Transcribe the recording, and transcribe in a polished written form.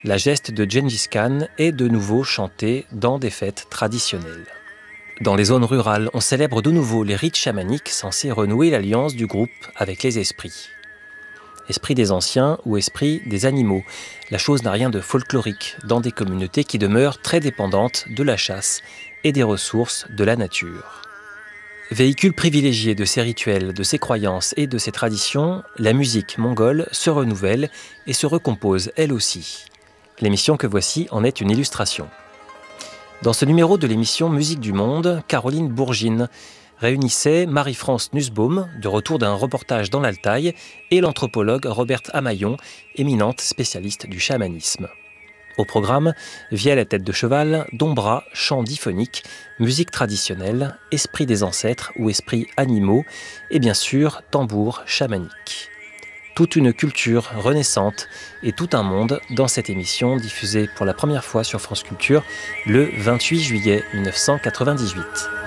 La geste de Gengis Khan est de nouveau chantée dans des fêtes traditionnelles. Dans les zones rurales, on célèbre de nouveau les rites chamaniques censés renouer l'alliance du groupe avec les esprits. Esprit des anciens ou esprit des animaux, la chose n'a rien de folklorique dans des communautés qui demeurent très dépendantes de la chasse et des ressources de la nature. Véhicule privilégié de ces rituels, de ces croyances et de ces traditions, la musique mongole se renouvelle et se recompose elle aussi. L'émission que voici en est une illustration. Dans ce numéro de l'émission Musique du Monde, Caroline Bourgine réunissait Marie-France Nussbaum, de retour d'un reportage dans l'Altaï, et l'anthropologue Robert Hamaillon, éminente spécialiste du chamanisme. Au programme, via la tête de cheval, dombra, chant diphonique, musique traditionnelle, esprit des ancêtres ou esprits animaux, et bien sûr, tambour chamanique. Toute une culture renaissante et tout un monde dans cette émission diffusée pour la première fois sur France Culture le 28 juillet 1998.